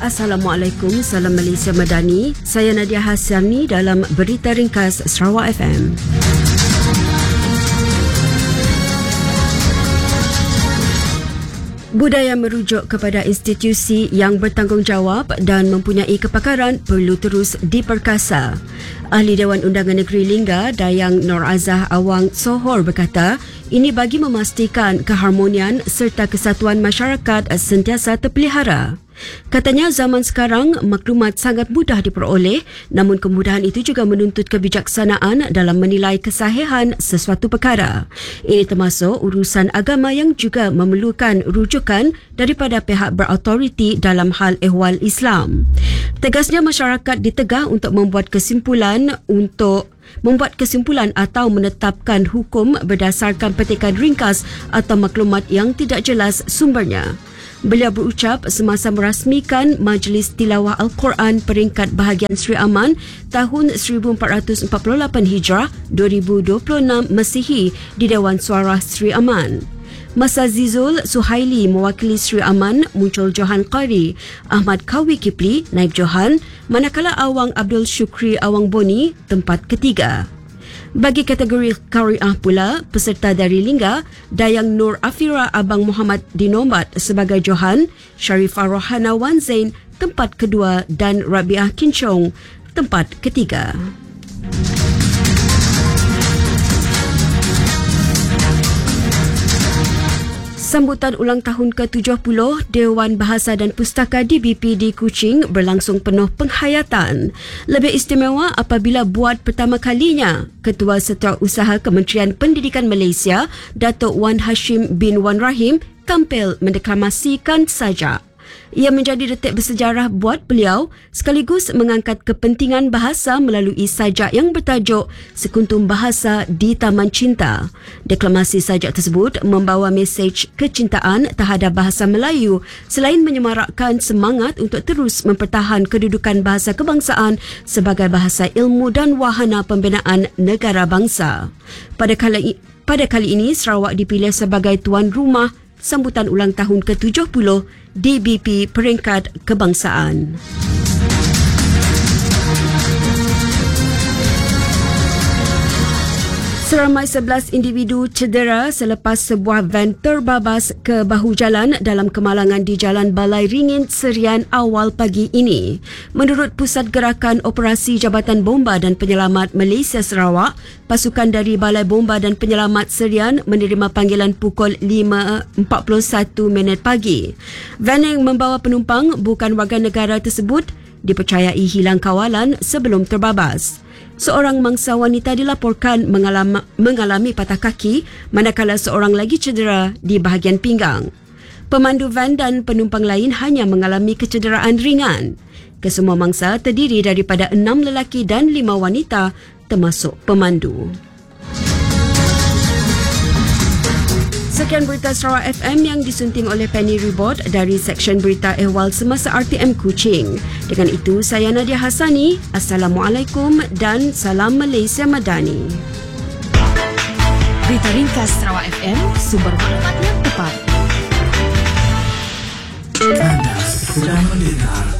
Assalamualaikum, salam Malaysia Madani. Saya Nadia Hasyani dalam Berita Ringkas Sarawak FM. Budaya merujuk kepada institusi yang bertanggungjawab dan mempunyai kepakaran perlu terus diperkasa. Ahli Dewan Undangan Negeri Lingga, Dayang Nur Azah Awang Sohor berkata, ini bagi memastikan keharmonian serta kesatuan masyarakat sentiasa terpelihara. Katanya zaman sekarang maklumat sangat mudah diperoleh, namun kemudahan itu juga menuntut kebijaksanaan dalam menilai kesahihan sesuatu perkara. Ini termasuk urusan agama yang juga memerlukan rujukan daripada pihak berautoriti dalam hal ehwal Islam. Tegasnya masyarakat ditegah untuk membuat kesimpulan atau menetapkan hukum berdasarkan petikan ringkas atau maklumat yang tidak jelas sumbernya. Beliau berucap semasa merasmikan Majlis Tilawah Al-Quran peringkat bahagian Sri Aman tahun 1448 Hijrah 2026 Masihi di Dewan Suara Sri Aman. Masa Zizul Suhaili mewakili Sri Aman, Muncul Johan Qari, Ahmad Kawi Kipli naib Johan, manakala Awang Abdul Syukri Awang Boni tempat ketiga. Bagi kategori Qari'ah pula, peserta dari Lingga, Dayang Nur Afira Abang Muhammad dinombat sebagai Johan, Sharifah Rohana Wan Zain tempat kedua dan Rabiah Kincong tempat ketiga. Sambutan ulang tahun ke-70 Dewan Bahasa dan Pustaka DBP di Kuching berlangsung penuh penghayatan. Lebih istimewa apabila buat pertama kalinya Ketua Setiausaha Kementerian Pendidikan Malaysia, Datuk Wan Hashim bin Wan Rahim, tampil mendeklamasikan sajak. Ia menjadi detik bersejarah buat beliau sekaligus mengangkat kepentingan bahasa melalui sajak yang bertajuk Sekuntum Bahasa di Taman Cinta. Deklamasi sajak tersebut membawa mesej kecintaan terhadap bahasa Melayu selain menyemarakkan semangat untuk terus mempertahan kedudukan bahasa kebangsaan sebagai bahasa ilmu dan wahana pembinaan negara bangsa. Pada kali ini, Sarawak dipilih sebagai tuan rumah sambutan ulang tahun ke-70 DBP Peringkat Kebangsaan. Seramai 11 individu cedera selepas sebuah van terbabas ke bahu jalan dalam kemalangan di Jalan Balai Ringin Serian awal pagi ini. Menurut Pusat Gerakan Operasi Jabatan Bomba dan Penyelamat Malaysia Sarawak, pasukan dari Balai Bomba dan Penyelamat Serian menerima panggilan pukul 5.41 pagi. Van yang membawa penumpang bukan warga negara tersebut dipercayai hilang kawalan sebelum terbabas. Seorang mangsa wanita dilaporkan mengalami patah kaki, manakala seorang lagi cedera di bahagian pinggang. Pemandu van dan penumpang lain hanya mengalami kecederaan ringan. Kesemua mangsa terdiri daripada 6 lelaki dan 5 wanita, termasuk pemandu. Sekian berita Sarawak FM yang disunting oleh Penny Ribot dari Seksyen Berita Ehwal Semasa RTM Kuching. Dengan itu, saya Nadia Hassani. Assalamualaikum dan salam Malaysia Madani. Berita Ringkas Sarawak FM, sumber maklumat yang tepat. Anda sedang mendengar